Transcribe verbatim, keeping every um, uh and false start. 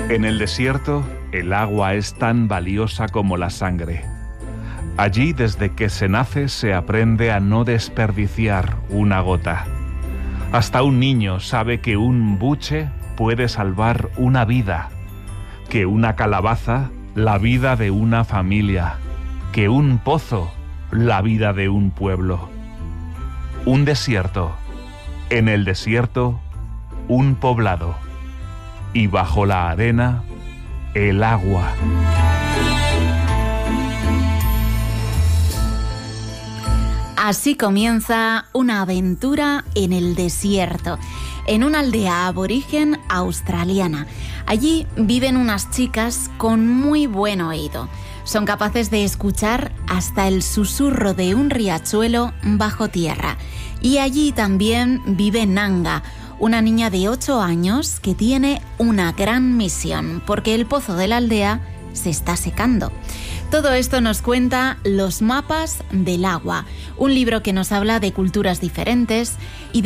En el desierto, el agua es tan valiosa como la sangre. Allí, desde que se nace, se aprende a no desperdiciar una gota. Hasta un niño sabe que un buche puede salvar una vida, que una calabaza, la vida de una familia, que un pozo, la vida de un pueblo. Un desierto, en el desierto, un poblado, y bajo la arena, el agua. Así comienza una aventura en el desierto, en una aldea aborigen australiana. Allí viven unas chicas con muy buen oído. Son capaces de escuchar hasta el susurro de un riachuelo bajo tierra. Y allí también vive Nanga, una niña de ocho años que tiene una gran misión, porque el pozo de la aldea se está secando. Todo esto nos cuenta Los mapas del agua, un libro que nos habla de culturas diferentes y de